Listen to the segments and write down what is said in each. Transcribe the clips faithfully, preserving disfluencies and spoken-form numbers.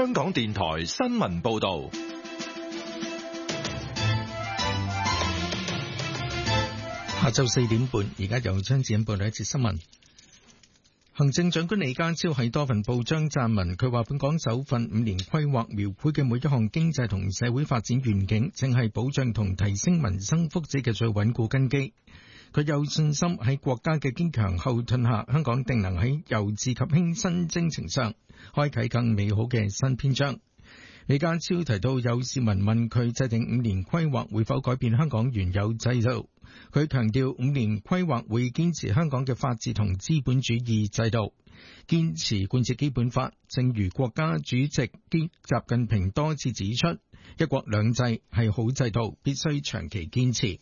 香港電台新聞報道。 下晝四點半，而家由張子欣報道一節新聞。行政長官李家超喺多份報章撰文，佢話本港首份五年規劃描繪嘅每一項經濟同社會發展願景，正係保障同提升民生福祉嘅最穩固根基。佢有信心喺國家嘅堅強後盾下，香港定能喺由治及興新征程上開啟更美好嘅新篇章。李家超提到，有市民問佢制定五年規劃會否改變香港原有制度，佢強調五年規劃會堅持香港嘅法治同資本主義制度，堅持貫徹基本法。正如國家主席習近平多次指出，一國兩制係好制度，必須長期堅持。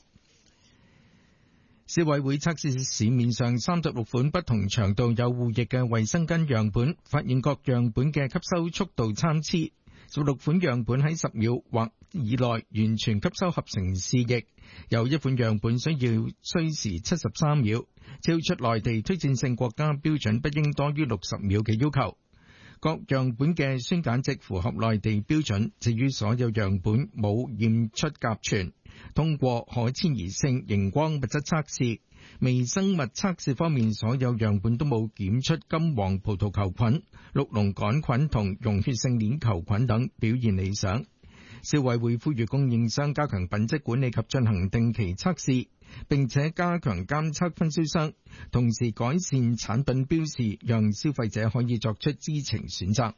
消委會測試市面上三十六款不同長度有護液嘅衛生巾樣本，發現各樣本嘅吸收速度參差。十六款樣本喺十秒或以內完全吸收合成試液，有一款樣本需要需時七十三秒，超出內地推薦性國家標準不應多於六十秒嘅要求。各樣本嘅酸鹼值符合內地標準，至於所有樣本冇驗出甲醛，通過可遷移性熒光物質測試。微生物測試方面，所有樣本都冇檢出金黃葡萄球菌、綠膿桿菌同溶血性鏈球菌等，表現理想。消委會呼籲供應商加強品質管理及進行定期測試，並且加強監測分銷商，同時改善產品標示，讓消費者可以作出知情選擇。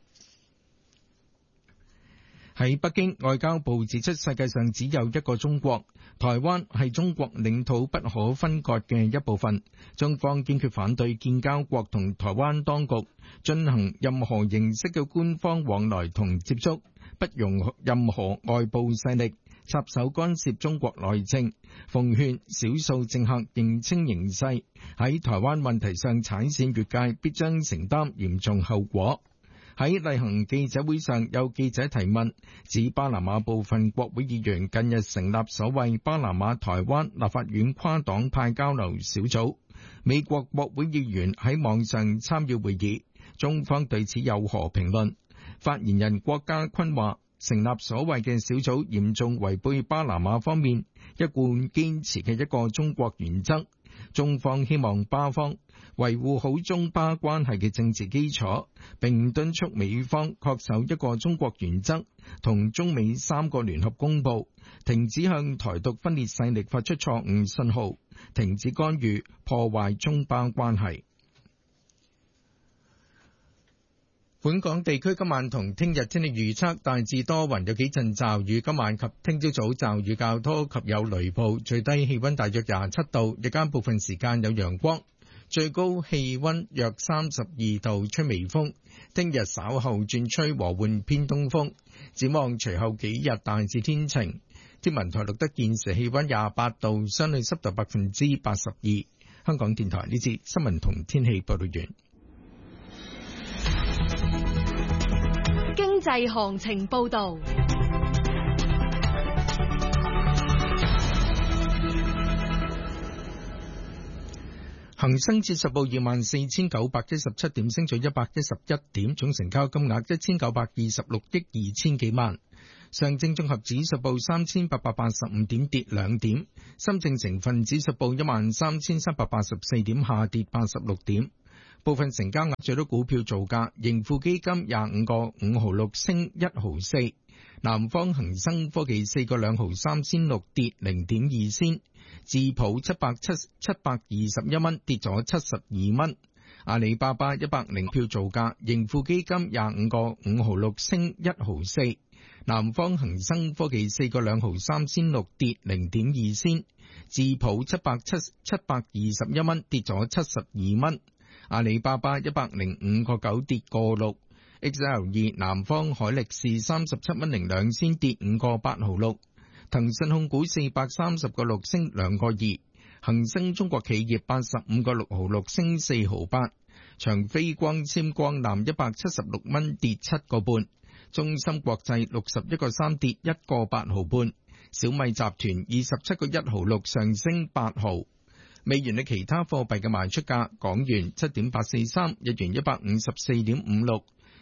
喺北京，外交部指出，世界上只有一個中國，台灣係中國領土不可分割嘅一部分。中方堅決反對建交國同台灣當局進行任何形式嘅官方往來同接觸，不容任何外部勢力插手干涉中國內政。奉勸少數政客認清形勢，喺台灣問題上踩線越界，必將承擔嚴重後果。喺例行記者會上，有記者提問，指巴拿馬部分國會議員近日成立所謂巴拿馬台灣立法院跨黨派交流小組，美國國會議員喺網上參與會議，中方對此有何評論？發言人郭家坤話，成立所謂嘅小組嚴重違背巴拿馬方面一貫堅持嘅一個中國原則，中方希望巴方維護好中巴關係嘅政治基礎，並敦促美方恪守一個中國原則同中美三個聯合公報，停止向台獨分裂勢力發出錯誤信號，停止干預破壞中巴關係。本港地區今晚同聽日天氣預測大致多雲，有幾陣驟雨，今晚及聽朝早驟雨較多及有雷暴，最低氣溫大約廿七度，日間部分時間有陽光，最高氣溫約三十二度，吹微風。聽日稍後轉吹和緩偏東風，展望隨後幾日大致天晴。天文台錄得現時氣溫廿八度，相對濕度百分之八十二。香港電台呢節新聞同天氣報道完。 經濟行情報道。 恒生指數報二萬四千九百一十七點，升咗一百一十一點，總成交金額一千九百二十六億二千幾萬。上證綜合指數報三千八百八十五點，跌兩點。深證成分指數報一萬三千三百八十四點，下跌八十六點。部分成交額最多股票造價，盈富基金廿五個五毫六升一毫四，南方恒生科技四個兩毫三仙六跌零點二仙，智普七百七七百二十一蚊跌咗七十二蚊，阿里巴巴一百零票造價，盈富基金廿五個五毫六升一毫四，南方恒生科技四個兩毫三仙六跌零點二仙，智普七百七七百二十一蚊跌咗七十二蚊。阿里巴巴一百零五個九跌個六 ，X L 二南方海力士三十七蚊零兩仙跌五個八毫六，騰訊控股四百三十個六升兩個二，恒生中國企業八十五個六毫六升四毫八，長飛光纖光纜一百七十六蚊跌七個半，中芯國際六十一個三跌一個八毫半，小米集團二十七個一毫六上升八毫。美元嘅其他貨幣嘅賣出價：港元七點八四三，日元一百五十四點五六，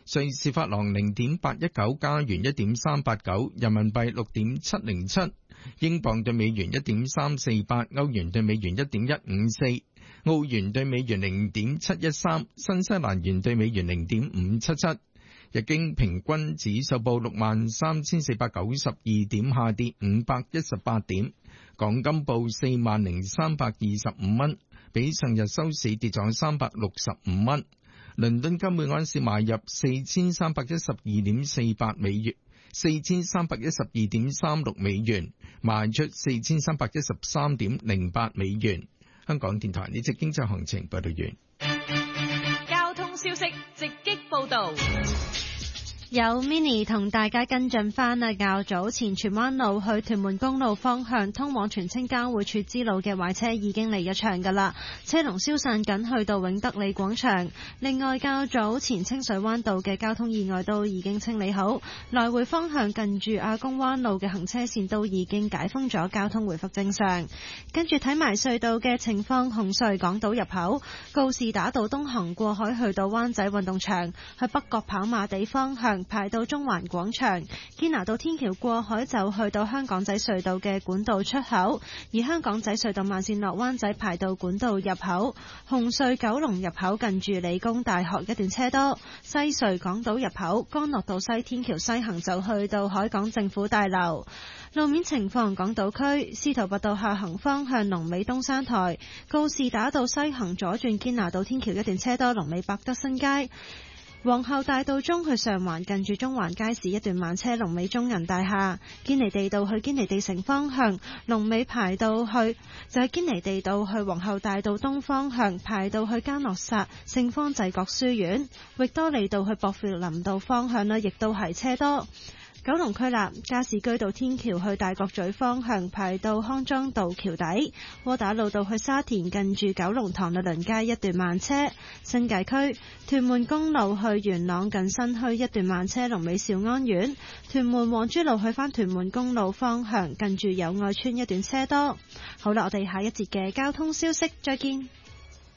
瑞士法郎零點八一九，加元一點三八九，人民幣六點七零七，英鎊對美元一點三四八，歐元對美元一點一五四，澳元對美元零點七一三，新西蘭元對美元零點五七七。日經平均指數報六萬三千四百九十二點，下跌五百一十八點。港金報四萬零三百二十五蚊，比上日收市跌咗三百六十五蚊。倫敦金每安士買入四千三百一十二點四八美元，四千三百一十二點三六美元，賣出四千三百一十三點零八美元。香港電台呢則經濟行情報道完。 交通消息直擊報道。 有 Mini 同大家跟進返啊，較早前荃灣路去屯門公路方向通往荃青交匯處支路嘅壞車已經離咗場㗎啦，車龍消散緊去到永德里廣場。另外較早前清水灣道嘅交通意外都已經清理好，來回方向近住亞公灣路嘅行車線都已經解封咗，交通回復正常。跟住睇埋隧道嘅情況，紅隧港島入口告士打道東行過海去到灣仔運動場，去北角跑馬地方向排到中環廣場，堅拿道天橋過海就去到香港仔隧道嘅管道出口，而香港仔隧道慢線落灣仔排到管道入口。紅隧九龍入口近住理工大學一段車多，西隧港島入口干諾道西天橋西行就去到海港政府大樓。路面情況，港島區司徒拔道下行方向龍尾東山台，告士打道西行左轉堅拿道天橋一段車多，龍尾百德新街。皇后大道中去上環近住中環街市一段慢車，龍尾中銀大廈。堅尼地道去堅尼地城方向龍尾排到去就係堅尼地道去皇后大道東方向排到去嘉諾撒聖方濟各書院。域多利道去薄扶林道方向呢亦都係車多。九龍區立加士居道天橋去大角咀方向排到康莊道橋底，窩打老道去沙田近住九龍塘律倫街一段慢車。新界區屯門公路去元朗近新墟一段慢車，龍尾兆安苑。屯門黃珠路去返屯門公路方向近住友愛邨一段車多。好啦，我哋下一節嘅交通消息再見。